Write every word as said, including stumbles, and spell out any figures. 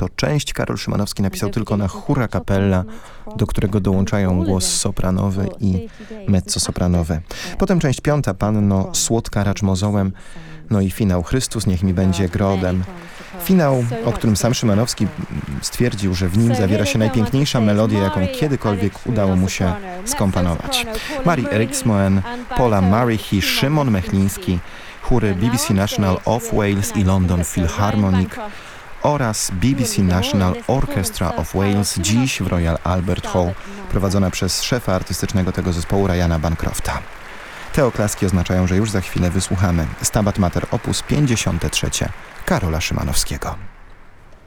to część. Karol Szymanowski napisał tylko na chór a cappella, do którego dołączają głos sopranowy i mezzosopranowy. Potem część piąta, Panno słodka racz mozołem, no i finał Chrystus niech mi będzie grodem. Finał, o którym sam Szymanowski stwierdził, że w nim zawiera się najpiękniejsza melodia, jaką kiedykolwiek udało mu się skomponować. Mari Eriksmoen, Paula Marichy, Szymon Mechliński, chóry B B C National of Wales i London Philharmonic oraz B B C National Orchestra of Wales, dziś w Royal Albert Hall, prowadzona przez szefa artystycznego tego zespołu Ryana Bancrofta. Te oklaski oznaczają, że już za chwilę wysłuchamy Stabat Mater op. pięćdziesiąte trzecie Karola Szymanowskiego.